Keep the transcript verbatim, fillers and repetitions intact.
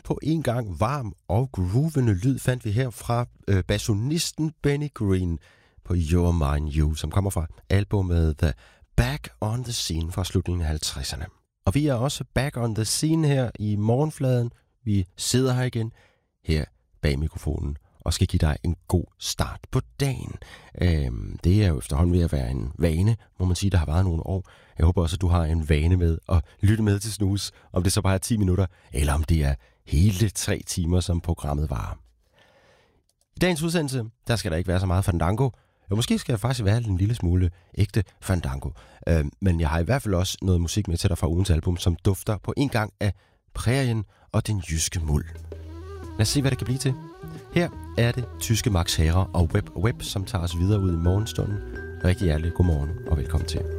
på en gang varm og groovende lyd fandt vi her fra øh, bassonisten Benny Green på You're Mine You, som kommer fra albumet The Back on the Scene fra slutningen af halvtredserne. Og vi er også back on the scene her i morgenfladen. Vi sidder her igen, her bag mikrofonen, og skal give dig en god start på dagen. Øhm, det er jo efterhånden ved at være en vane, må man sige, der har været nogle år. Jeg håber også, at du har en vane med at lytte med til Snus, om det så bare er ti minutter, eller om det er hele tre timer, som programmet varer. I dagens udsendelse, der skal der ikke være så meget fandango. Jo, måske skal jeg faktisk være en lille smule ægte fandango. Øhm, men jeg har i hvert fald også noget musik med til dig fra ugens album, som dufter på en gang af prærien og den jyske muld. Lad os se, hvad det kan blive til. Her er det tyske Max Herre og Web Web, som tager os videre ud i morgenstunden. Rigtig hjertelig godmorgen og velkommen til.